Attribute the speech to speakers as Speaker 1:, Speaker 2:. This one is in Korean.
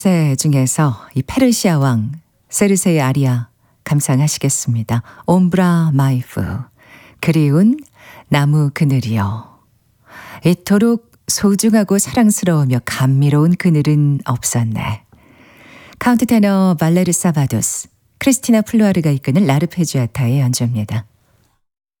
Speaker 1: 세 중에서 이 페르시아 왕 세르세의 아리아 감상하시겠습니다. 옴브라 마이프 그리운 나무 그늘이여. 이토록 소중하고 사랑스러우며 감미로운 그늘은 없었네. 카운트 테너 발레르 사바도스, 크리스티나 플루아르가 이끄는 라르페지아타의 연주입니다.